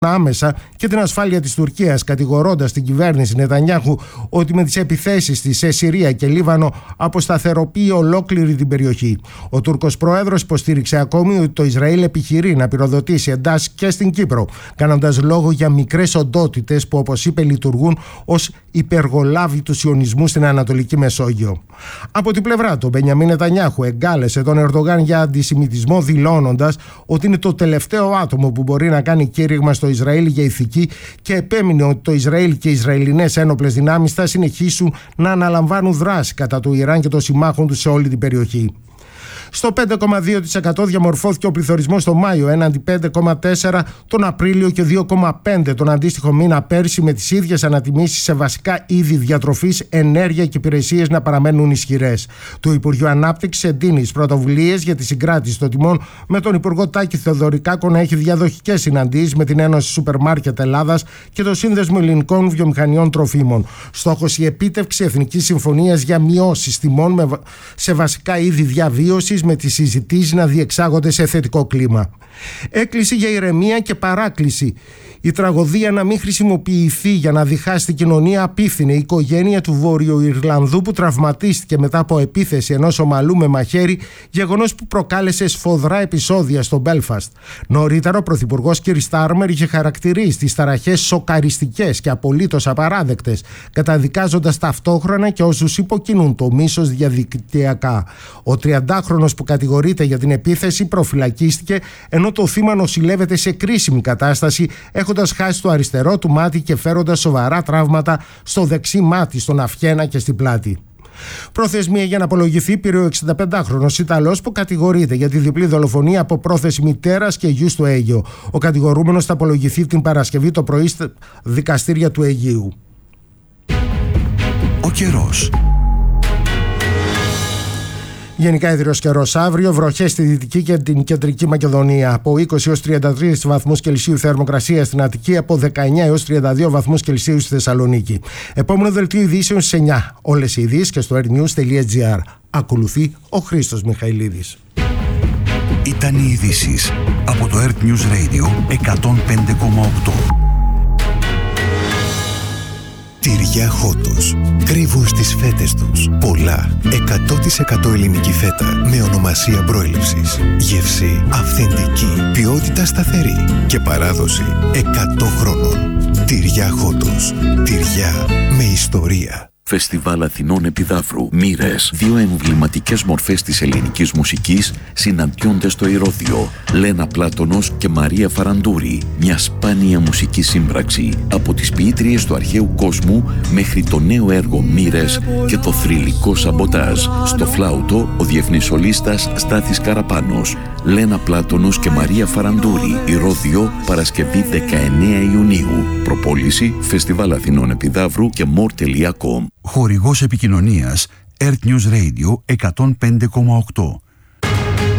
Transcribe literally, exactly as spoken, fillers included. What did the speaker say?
άμεσα και την ασφάλεια της Τουρκίας, κατηγορώντας την κυβέρνηση Νετανιάχου ότι με τις επιθέσεις της σε Συρία και Λίβανο αποσταθεροποιεί ολόκληρη την περιοχή. Ο Τούρκος πρόεδρος υποστήριξε ακόμη ότι το Ισραήλ επιχειρεί να πυροδοτήσει εντάσεις και στην Κύπρο, κάνοντας λόγο για μικρές οντότητες που, όπως είπε, λειτουργούν ως υπεργολάβοι του σιωνισμού στην Ανατολική Μεσόγειο. Από την πλευρά του, ο Μπενιαμίν Νετανιάχου εγκάλεσε τον Ερντογάν για αντισημιτισμό, δηλώνοντας ότι είναι το τελευταίο άτομο που μπορεί να κάνει κήρυγμα στο Ισραήλ για ηθική, και επέμεινε ότι το Ισραήλ και οι Ισραηλινές ένοπλες δυνάμεις θα συνεχίσουν να αναλαμβάνουν δράση κατά του Ιράν και των συμμάχων του σε όλη την περιοχή. Στο πέντε κόμμα δύο τοις εκατό διαμορφώθηκε ο πληθωρισμός το Μάιο, έναντι πέντε κόμμα τέσσερα τοις εκατό τον Απρίλιο και δύο κόμμα πέντε τοις εκατό τον αντίστοιχο μήνα πέρσι, με τις ίδιες ανατιμήσεις σε βασικά είδη διατροφής, ενέργεια και υπηρεσίες να παραμένουν ισχυρές. Το Υπουργείο Ανάπτυξης εντείνει τις πρωτοβουλίες για τη συγκράτηση των τιμών, με τον Υπουργό Τάκη Θεοδωρικάκο να έχει διαδοχικές συναντήσεις με την Ένωση Σούπερ Μάρκετ Ελλάδας και το Σύνδεσμο Ελληνικών Βιομηχανιών Τροφίμων. Στόχος η επίτευξη εθνικής συμφωνίας για μειώσεις τιμών σε βασικά είδη διαβίωσης, με τις συζητήσεις να διεξάγονται σε θετικό κλίμα. Έκκληση για ηρεμία και παράκληση. Η τραγωδία να μην χρησιμοποιηθεί για να διχάσει την κοινωνία, απίθυνε η οικογένεια του Βόρειο-Ιρλανδού που τραυματίστηκε μετά από επίθεση ενός ομαλού με μαχαίρι, γεγονός που προκάλεσε σφοδρά επεισόδια στο Μπέλφαστ. Νωρίτερα, ο Πρωθυπουργός Κίρ Στάρμερ είχε χαρακτηρίσει τις ταραχές σοκαριστικές και απολύτως απαράδεκτες, καταδικάζοντας ταυτόχρονα και όσους υποκινούν το μίσος διαδικτυακά. Ο τριαντάχρονος που κατηγορείται για την επίθεση προφυλακίστηκε, ενώ το θύμα νοσηλεύεται σε κρίσιμη κατάσταση, έχοντας χάσει το αριστερό του μάτι και φέροντας σοβαρά τραύματα στο δεξί μάτι, στον αυχένα και στην πλάτη. Προθεσμία για να απολογηθεί πήρε ο εξηνταπεντάχρονος Ιταλός που κατηγορείται για τη διπλή δολοφονία από πρόθεση μητέρας και γιου στο Αίγαιο. Ο κατηγορούμενος θα απολογηθεί την Παρασκευή το πρωί στα δικαστήρια του Αιγαίου. Ο καιρός. Γενικά ιδρύος καιρός αύριο, βροχές στη Δυτική και την Κεντρική Μακεδονία. Από είκοσι έως τριάντα τρεις βαθμούς Κελσίου θερμοκρασία στην Αττική, από δεκαεννιά έως τριάντα δύο βαθμούς Κελσίου στη Θεσσαλονίκη. Επόμενο δελτίο ειδήσεων στις εννιά. Όλες οι ειδήσεις και στο airnews τελεία gr. Ακολουθεί ο Χρήστος Μιχαηλίδης. Ήταν οι ειδήσεις από το Earth News Radio εκατόν πέντε κόμμα οκτώ. Τυριά Χότος. Κρύβουν στις φέτες τους πολλά. εκατό τοις εκατό ελληνική φέτα με ονομασία προέλευσης. Γεύση αυθεντική. Ποιότητα σταθερή. Και παράδοση εκατό χρόνων. Τυριά Χότος. Τυριά με ιστορία. Φεστιβάλ Αθηνών Επιδαύρου. Μοίρες. Δύο εμβληματικές μορφές της ελληνικής μουσικής συναντιόνται στο Ηρώδειο. Λένα Πλάτωνος και Μαρία Φαραντούρη. Μια σπάνια μουσική σύμπραξη. Από τις ποιήτριες του αρχαίου κόσμου μέχρι το νέο έργο Μοίρες και το θρυλικό Σαμποτάζ. Στο φλάουτο ο διεθνής σολίστας Στάθης Καραπάνος. Λένα Πλάτωνος και Μαρία Φαραντούρη. Ηρώδειο, Παρασκευή δεκαεννέα Ιουνίου. Προπόληση Φεστιβάλ Αθηνών Επιδαύρου και more τελεία com. Χορηγός επικοινωνίας Earth News Radio εκατόν πέντε κόμμα οκτώ.